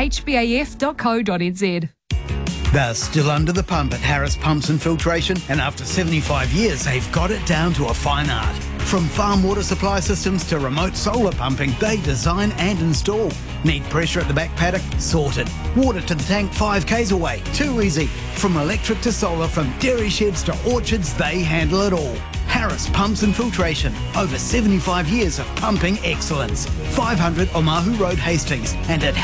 hbaf.co.nz. They're still under the pump at Harris Pumps and Filtration, and after 75 years, they've got it down to a fine art. From farm water supply systems to remote solar pumping, they design and install. Need pressure at the back paddock? Sorted. Water to the tank 5 k's away? Too easy. From electric to solar, from dairy sheds to orchards, they handle it all. Harris Pumps and Filtration. Over 75 years of pumping excellence. 500 Omahu Road, Hastings, and at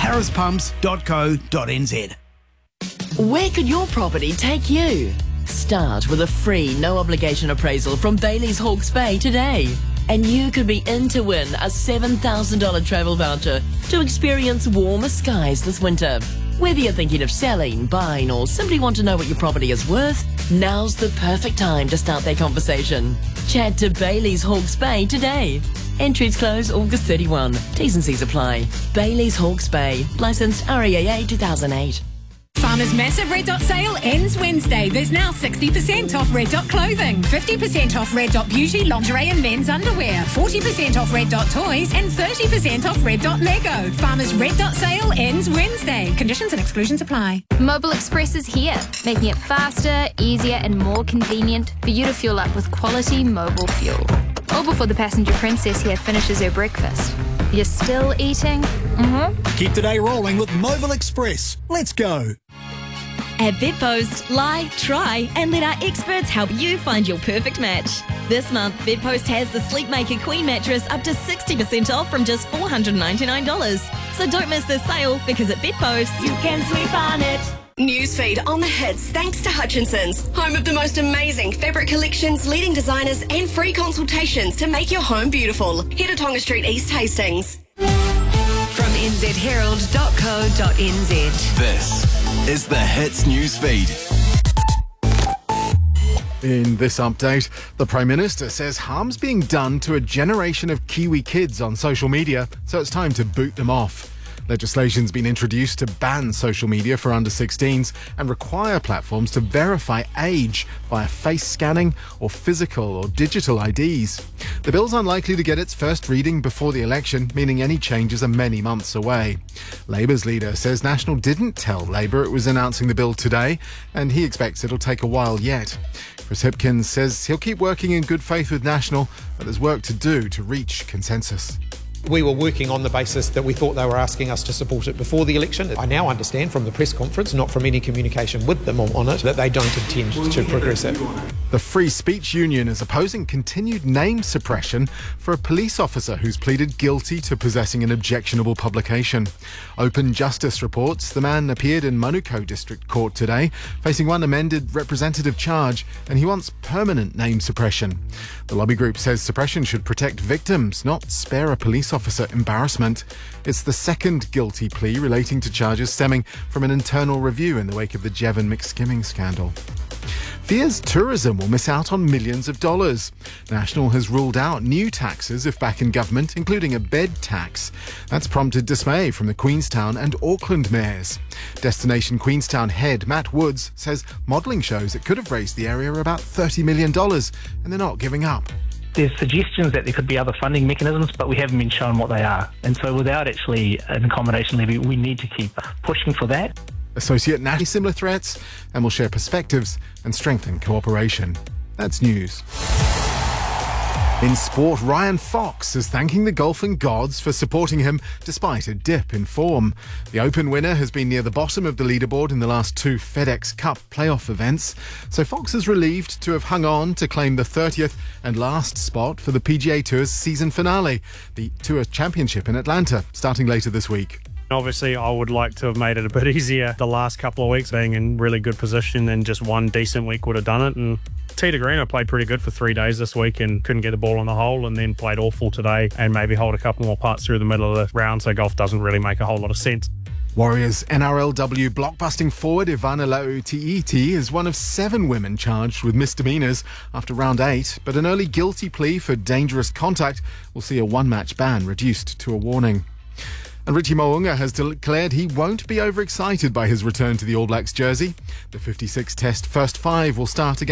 harrispumps.co.nz. Where could your property take you? Start with a free, no-obligation appraisal from Bailey's Hawke's Bay today. And you could be in to win a $7,000 travel voucher to experience warmer skies this winter. Whether you're thinking of selling, buying, or simply want to know what your property is worth, now's the perfect time to start that conversation. Chat to Bailey's Hawke's Bay today. Entries close August 31. T's and C's apply. Bailey's Hawke's Bay. Licensed REAA 2008. Farmer's massive Red Dot sale ends Wednesday. There's now 60% off Red Dot clothing, 50% off Red Dot beauty, lingerie and men's underwear, 40% off Red Dot toys and 30% off Red Dot Lego. Farmer's Red Dot sale ends Wednesday. Conditions and exclusions apply. Mobile Express is here, making it faster, easier and more convenient for you to fuel up with quality mobile fuel. All before the passenger princess here finishes her breakfast. You're still eating? Keep today rolling with Mobile Express. Let's go. At Bedpost, lie, try, and let our experts help you find your perfect match. This month, Bedpost has the Sleepmaker Queen mattress up to 60% off from just $499. So don't miss this sale, because at Bedpost, you can sleep on it. Newsfeed on the hits thanks to Hutchinson's, home of the most amazing fabric collections, leading designers and free consultations to make your home beautiful. Head to Tonga Street East Hastings. From nzherald.co.nz. This is the Hits Newsfeed. In this update, the Prime Minister says harm's being done to a generation of Kiwi kids on social media, so it's time to boot them off. Legislation's been introduced to ban social media for under 16s and require platforms to verify age via face scanning or physical or digital IDs. The bill's unlikely to get its first reading before the election, meaning any changes are many months away. Labour's leader says National didn't tell Labour it was announcing the bill today, and he expects it'll take a while yet. Chris Hipkins says he'll keep working in good faith with National, but there's work to do to reach consensus. We were working on the basis that we thought they were asking us to support it before the election. I now understand from the press conference, not from any communication with them on it, that they don't intend to progress it. The Free Speech Union is opposing continued name suppression for a police officer who's pleaded guilty to possessing an objectionable publication. Open Justice reports the man appeared in Manukau District Court today, facing one amended representative charge, and he wants permanent name suppression. The lobby group says suppression should protect victims, not spare a police officer embarrassment. It's the second guilty plea relating to charges stemming from an internal review in the wake of the Jevon McSkimming scandal. Fears tourism will miss out on millions of dollars. National has ruled out new taxes if back in government, including a bed tax. That's prompted dismay from the Queenstown and Auckland mayors. Destination Queenstown head Matt Woods says modelling shows it could have raised the area about $30 million, and they're not giving up. There's suggestions that there could be other funding mechanisms, but we haven't been shown what they are. And so without actually an accommodation levy, we need to keep pushing for that. Associate Nash similar threats, and will share perspectives and strengthen cooperation. That's news. In sport, Ryan Fox is thanking the golfing gods for supporting him despite a dip in form. The Open winner has been near the bottom of the leaderboard in the last two FedEx Cup playoff events, so Fox is relieved to have hung on to claim the 30th and last spot for the PGA Tour's season finale, the Tour Championship in Atlanta, starting later this week. Obviously, I would like to have made it a bit easier the last couple of weeks, being in really good position, and just one decent week would have done it. And Tee to Green, I played pretty good for 3 days this week and couldn't get the ball on the hole, and then played awful today and maybe hold a couple more putts through the middle of the round, so golf doesn't really make a whole lot of sense. Warriors NRLW blockbusting forward Ivana Lauitiiti is one of 7 women charged with misdemeanours after round 8, but an early guilty plea for dangerous contact will see a one-match ban reduced to a warning. And Richie Mo'unga has declared he won't be overexcited by his return to the All Blacks jersey. The 56 Test first 5 will start again